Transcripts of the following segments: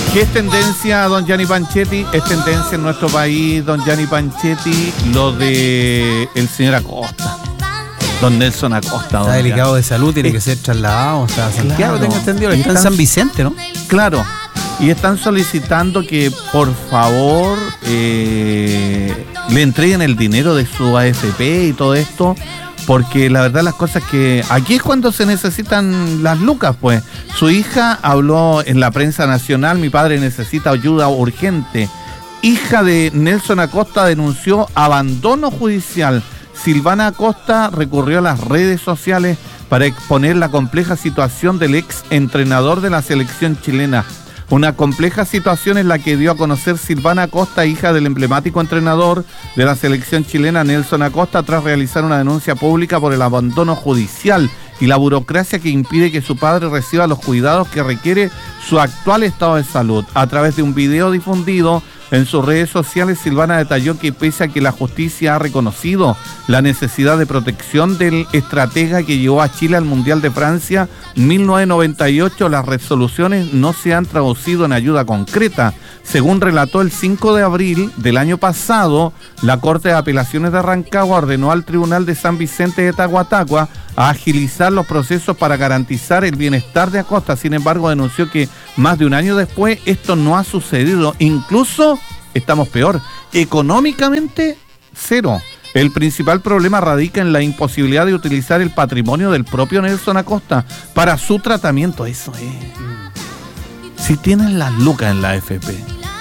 ¿Qué es tendencia, don Gianni Panchetti? Es tendencia en nuestro país, don Gianni Panchetti, lo de el señor Acosta. Don Nelson Acosta. Está delicado de salud, tiene que ser trasladado hasta Santiago, claro, tengo entendido. Está en San Vicente, ¿no? Claro. Y están solicitando que, por favor, le entreguen el dinero de su AFP y todo esto, porque la verdad las cosas que... Aquí es cuando se necesitan las lucas, pues. Su hija habló en la prensa nacional, mi padre necesita ayuda urgente. Hija de Nelson Acosta denunció abandono judicial. Silvana Acosta recurrió a las redes sociales para exponer la compleja situación del ex entrenador de la selección chilena. Una compleja situación es la que dio a conocer Silvana Acosta, hija del emblemático entrenador de la selección chilena Nelson Acosta, tras realizar una denuncia pública por el abandono judicial y la burocracia que impide que su padre reciba los cuidados que requiere su actual estado de salud. A través de un video difundido en sus redes sociales, Silvana detalló que pese a que la justicia ha reconocido la necesidad de protección del estratega que llevó a Chile al Mundial de Francia 1998, las resoluciones no se han traducido en ayuda concreta. Según relató el 5 de abril del año pasado, la Corte de Apelaciones de Rancagua ordenó al Tribunal de San Vicente de Tahuatahua a agilizar los procesos para garantizar el bienestar de Acosta. Sin embargo, denunció que más de un año después esto no ha sucedido. Incluso estamos peor, económicamente cero. El principal problema radica en la imposibilidad de utilizar el patrimonio del propio Nelson Acosta para su tratamiento. Eso es. Si tienes las lucas en la AFP,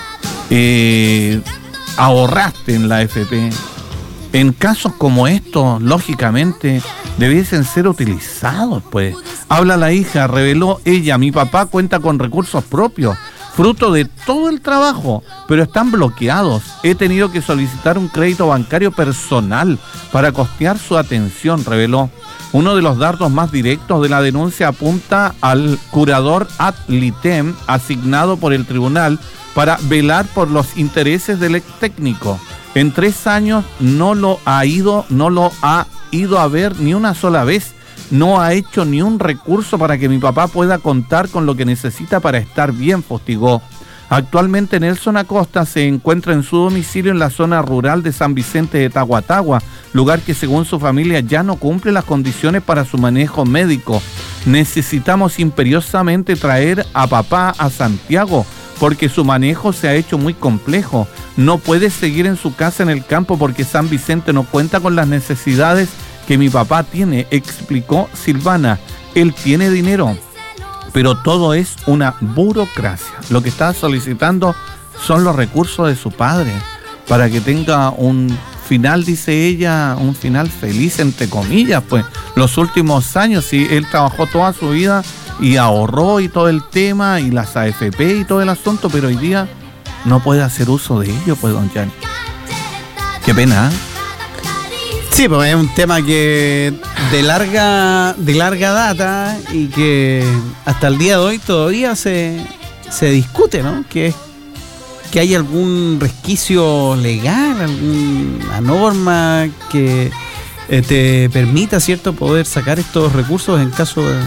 ahorraste en la AFP, en casos como estos, lógicamente, debiesen ser utilizados, pues. Habla la hija, reveló ella, mi papá cuenta con recursos propios, fruto de todo el trabajo, pero están bloqueados. He tenido que solicitar un crédito bancario personal para costear su atención, reveló. Uno de los dardos más directos de la denuncia apunta al curador ad litem asignado por el tribunal para velar por los intereses del ex técnico. En 3 años no lo ha ido a ver ni una sola vez. No ha hecho ni un recurso para que mi papá pueda contar con lo que necesita para estar bien, fustigó. Actualmente Nelson Acosta se encuentra en su domicilio en la zona rural de San Vicente de Tahuatahua, lugar que según su familia ya no cumple las condiciones para su manejo médico. Necesitamos imperiosamente traer a papá a Santiago, porque su manejo se ha hecho muy complejo. No puede seguir en su casa en el campo porque San Vicente no cuenta con las necesidades que mi papá tiene, explicó Silvana. Él tiene dinero, pero todo es una burocracia. Lo que está solicitando son los recursos de su padre para que tenga un final, dice ella, un final feliz, entre comillas, pues. Los últimos años, sí, él trabajó toda su vida y ahorró y todo el tema, y las AFP y todo el asunto, pero hoy día no puede hacer uso de ello, pues, don Gianni. Qué pena, ¿eh? Sí, pues es un tema que de larga data y que hasta el día de hoy todavía se discute, ¿no? Que hay algún resquicio legal, alguna norma que te permita, ¿cierto?, poder sacar estos recursos en caso de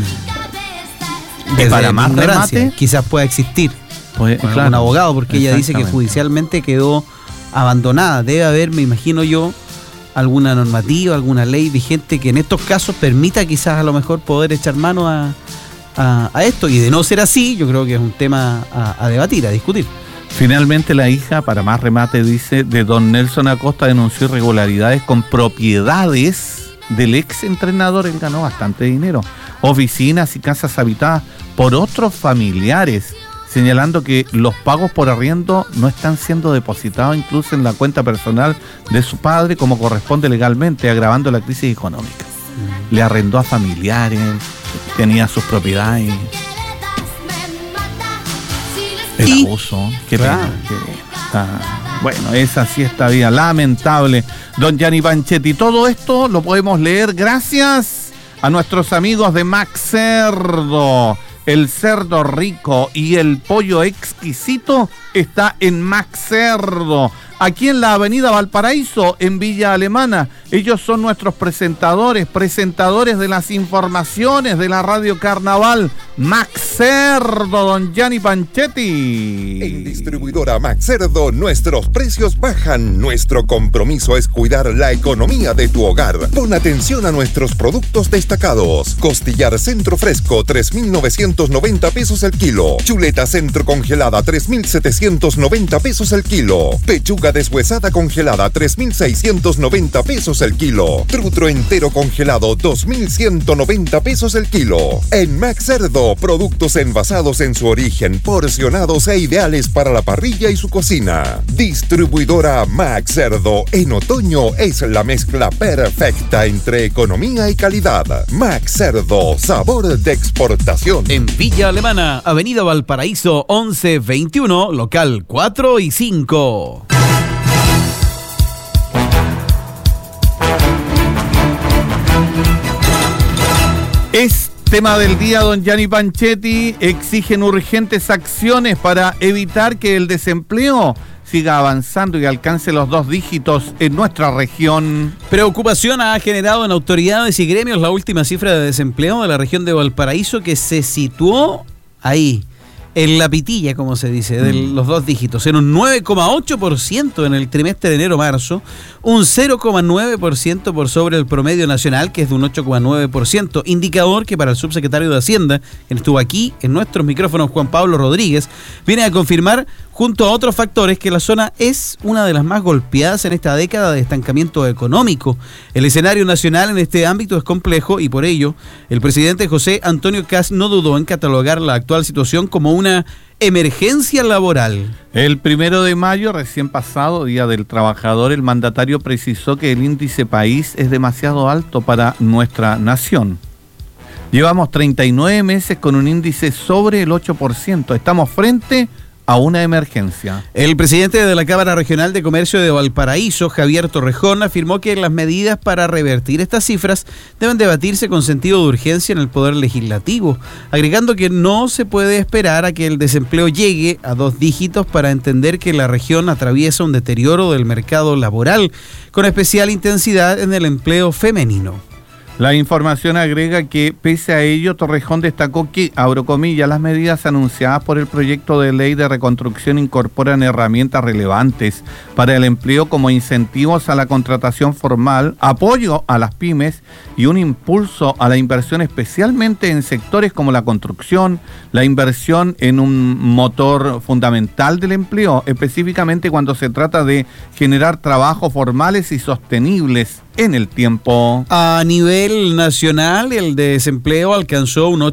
para más remate, quizás pueda existir pues, claro, un abogado, porque ella dice que judicialmente quedó abandonada. Debe haber, me imagino yo, alguna normativa, alguna ley vigente que en estos casos permita quizás a lo mejor poder echar mano a esto, y de no ser así, yo creo que es un tema a debatir, a discutir. Finalmente la hija, para más remate, dice, de don Nelson Acosta denunció irregularidades con propiedades del ex entrenador. Él ganó bastante dinero, oficinas y casas habitadas por otros familiares, señalando que los pagos por arriendo no están siendo depositados incluso en la cuenta personal de su padre como corresponde legalmente, agravando la crisis económica. Le arrendó a familiares, tenía sus propiedades. El abuso, qué pena. Bueno, es así esta vida, lamentable. Don Gianni Panchetti, todo esto lo podemos leer gracias a nuestros amigos de Max Cerdo. El cerdo rico y el pollo exquisito está en Max Cerdo. aquí en la avenida Valparaíso, en Villa Alemana. Ellos son nuestros presentadores de las informaciones de la Radio Carnaval. Max Cerdo, don Gianni Panchetti. En distribuidora Max Cerdo, nuestros precios bajan. Nuestro compromiso es cuidar la economía de tu hogar. Pon atención a nuestros productos destacados. Costillar centro fresco, 3.990 pesos el kilo. Chuleta centro congelada, 3.790 pesos el kilo. Pechuga deshuesada congelada, 3.690 pesos el kilo. Trutro entero congelado, 2.190 pesos el kilo. En Max Cerdo, productos envasados en su origen, porcionados e ideales para la parrilla y su cocina. Distribuidora Max Cerdo. En otoño es la mezcla perfecta entre economía y calidad. Max Cerdo, sabor de exportación. En Villa Alemana, avenida Valparaíso 1121, local 4 y 5. Es tema del día, don Gianni Panchetti. Exigen urgentes acciones para evitar que el desempleo siga avanzando y alcance los 2 dígitos en nuestra región. Preocupación ha generado en autoridades y gremios la última cifra de desempleo de la región de Valparaíso, que se situó ahí, en la pitilla, como se dice, de los 2 dígitos, en un 9,8% en el trimestre de enero-marzo, un 0,9% por sobre el promedio nacional, que es de un 8,9%, indicador que para el subsecretario de Hacienda, quien estuvo aquí en nuestros micrófonos, Juan Pablo Rodríguez, viene a confirmar, junto a otros factores, que la zona es una de las más golpeadas en esta década de estancamiento económico. El escenario nacional en este ámbito es complejo y por ello el presidente José Antonio Kast no dudó en catalogar la actual situación como una emergencia laboral. El 1 de mayo, recién pasado, Día del Trabajador, el mandatario precisó que el índice país es demasiado alto para nuestra nación. Llevamos 39 meses con un índice sobre el 8%. Estamos frente a una emergencia. El presidente de la Cámara Regional de Comercio de Valparaíso, Javier Torrejón, afirmó que las medidas para revertir estas cifras deben debatirse con sentido de urgencia en el Poder Legislativo, agregando que no se puede esperar a que el desempleo llegue a 2 dígitos para entender que la región atraviesa un deterioro del mercado laboral, con especial intensidad en el empleo femenino. La información agrega que, pese a ello, Torrejón destacó que, abro comillas, las medidas anunciadas por el proyecto de ley de reconstrucción incorporan herramientas relevantes para el empleo como incentivos a la contratación formal, apoyo a las pymes y un impulso a la inversión, especialmente en sectores como la construcción, la inversión en un motor fundamental del empleo, específicamente cuando se trata de generar trabajos formales y sostenibles en el tiempo. A nivel nacional, el desempleo alcanzó un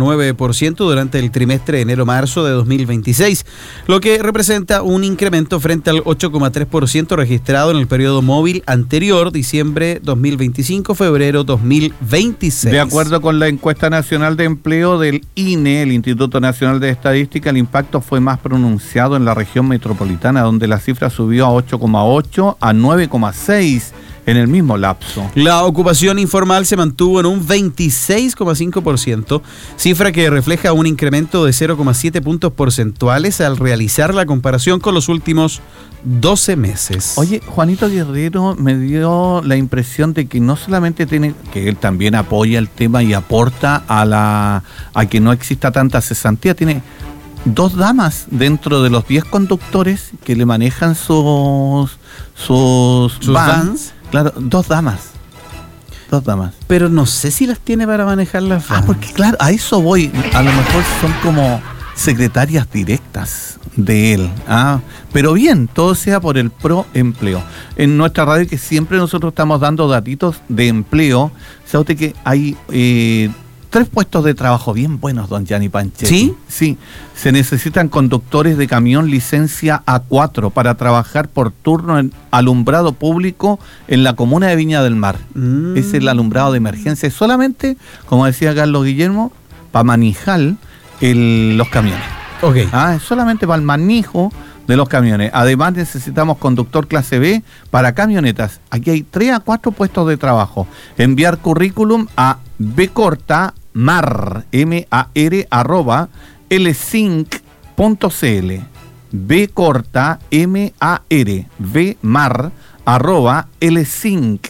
8,9% durante el trimestre de enero-marzo de 2026, lo que representa un incremento frente al 8,3% registrado en el periodo móvil anterior, diciembre 2025-febrero 2026. De acuerdo con la encuesta nacional de empleo del INE, el Instituto Nacional de Estadística, el impacto fue más pronunciado en la región metropolitana, donde la cifra subió a 8,8 a 9,6 en el mismo lapso. La ocupación informal se mantuvo en un 26,5%, cifra que refleja un incremento de 0,7 puntos porcentuales al realizar la comparación con los últimos 12 meses. Oye, Juanito Guerrero me dio la impresión de que no solamente tiene, que él también apoya el tema y aporta a que no exista tanta cesantía, tiene 2 damas dentro de los 10 conductores que le manejan sus vans. Claro, 2 damas. 2 damas. Pero no sé si las tiene para manejar las vans. Porque claro, a eso voy. A lo mejor son como secretarias directas de él. Pero bien, todo sea por el proempleo. En nuestra radio, que siempre nosotros estamos dando datitos de empleo, sabe usted que hay 3 puestos de trabajo bien buenos, don Gianni Panchetti. ¿Sí? Sí. Se necesitan conductores de camión licencia A4 para trabajar por turno en alumbrado público en la comuna de Viña del Mar. Es el alumbrado de emergencia. Solamente, como decía Carlos Guillermo, para manejar los camiones. Ok. Es solamente para el manejo de los camiones. Además necesitamos conductor clase B para camionetas. Aquí hay 3 a 4 puestos de trabajo. Enviar currículum a bcortamar, MAR, lcinc.cl. B corta M-A-R, Vmar, arroba lcing,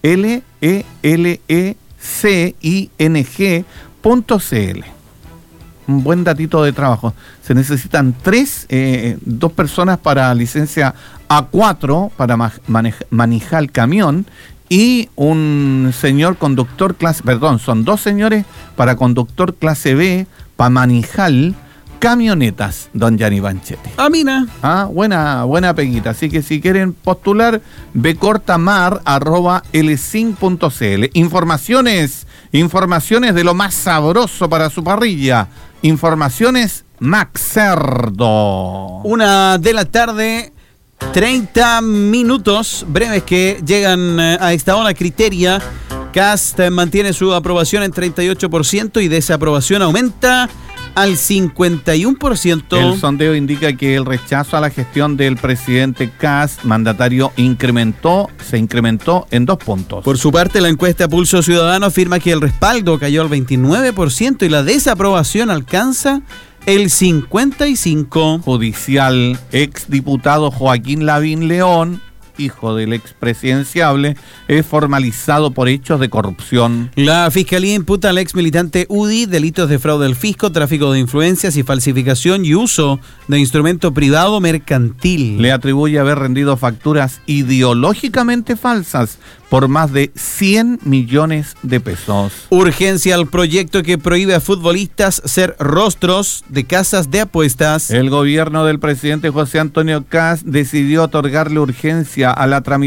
LELECING.cl. Un buen datito de trabajo. Se necesitan 2 personas para licencia A4 para manejar el camión y un señor conductor son 2 señores para conductor clase B para manejar camionetas, don Gianni Banchetti. Mira. Buena peguita. Así que si quieren postular, bcortamar@lcing.cl. Informaciones de lo más sabroso para su parrilla. Informaciones Max Cerdo. 1:00 p.m, 30 minutos breves que llegan a esta hora. Criteria. Kast mantiene su aprobación en 38% y desaprobación aumenta al 51%. El sondeo indica que el rechazo a la gestión del presidente Kast, mandatario, se incrementó en 2 puntos. Por su parte, la encuesta Pulso Ciudadano afirma que el respaldo cayó al 29% y la desaprobación alcanza el 55%. Judicial, exdiputado Joaquín Lavín León, hijo del expresidenciable, es formalizado por hechos de corrupción. La Fiscalía imputa al ex militante UDI delitos de fraude al fisco, tráfico de influencias y falsificación y uso de instrumento privado mercantil. Le atribuye haber rendido facturas ideológicamente falsas por más de 100 millones de pesos. Urgencia al proyecto que prohíbe a futbolistas ser rostros de casas de apuestas. El gobierno del presidente José Antonio Kast decidió otorgarle urgencia a la tramitación